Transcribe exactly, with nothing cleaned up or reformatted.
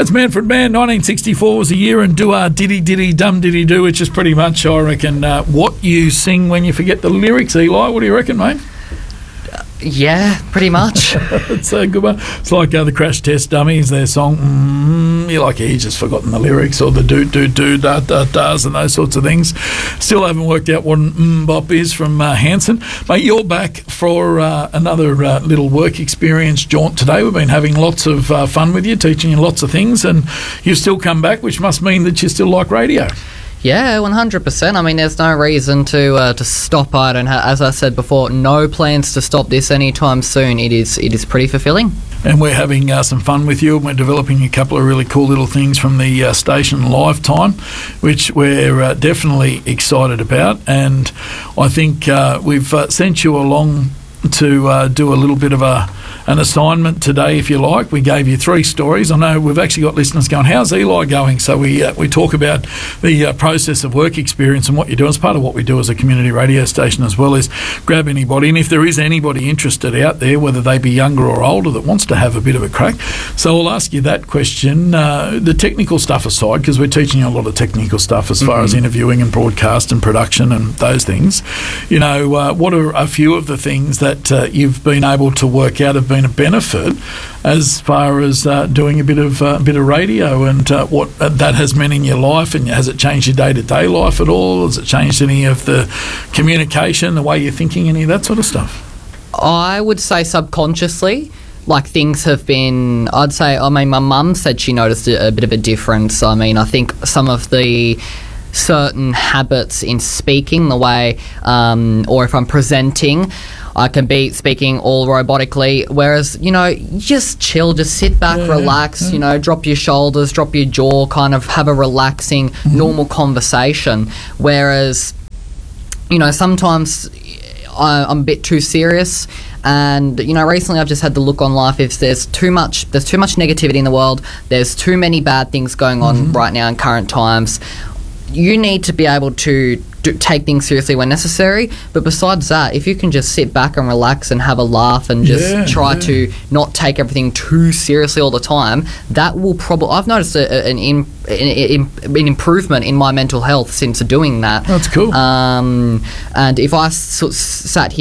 That's Manfred Mann. nineteen sixty-four was a year, and do our diddy diddy dum diddy do, which is pretty much, I reckon, uh, what you sing when you forget the lyrics. Eli, what do you reckon, mate? Yeah, pretty much. It's a good one. It's like uh, the Crash Test Dummies, their song, mm, you're like, he's just forgotten the lyrics, or the do, do, do, da, da, da's, and those sorts of things. Still haven't worked out what an mm bop is from uh, Hanson. Mate, you're back for uh, another uh, little work experience jaunt today. We've been having lots of uh, fun with you, teaching you lots of things, and you've still come back, which must mean that you still like radio. Yeah, one hundred percent. I mean, there's no reason to uh, to stop. I don't have, as I said before, no plans to stop this anytime soon. It is it is pretty fulfilling. And we're having uh, some fun with you. We're developing a couple of really cool little things from the uh, station Lifetime, which we're uh, definitely excited about. And I think uh, we've uh, sent you along to uh, do a little bit of a an assignment today, if you like. We gave you three stories. I know we've actually got listeners going, how's Eli going? So we uh, we talk about the uh, process of work experience and what you do. As part of what we do as a community radio station as well is grab anybody, and if there is anybody interested out there, whether they be younger or older, that wants to have a bit of a crack. So I'll ask you that question, uh, the technical stuff aside, because we're teaching you a lot of technical stuff as far mm-hmm. as interviewing and broadcast and production and those things. You know, uh, what are a few of the things that uh, you've been able to work out have been a benefit as far as uh, doing a bit of uh, bit of radio, and uh, what that has meant in your life? And has it changed your day-to-day life at all? Has it changed any of the communication, the way you're thinking, any of that sort of stuff? I would say subconsciously, like, things have been, I'd say, I mean, my mum said she noticed a, a bit of a difference. I mean, I think some of the certain habits in speaking, the way, um, or if I'm presenting, I can be speaking all robotically, whereas, you know, just chill, just sit back, yeah, relax, yeah. you know, drop your shoulders, drop your jaw, kind of have a relaxing, mm-hmm. normal conversation. Whereas, you know, sometimes I, I'm a bit too serious. And, you know, recently I've just had to look on life. If there's too much, there's too much negativity in the world, there's too many bad things going on mm-hmm. right now in current times. You need to be able to do, take things seriously when necessary, but besides that, if you can just sit back and relax and have a laugh and just yeah, try yeah. to not take everything too seriously all the time, that will probably... I've noticed a, a, an, in, an, an improvement in my mental health since doing that. That's cool. Um, and if I s- sat here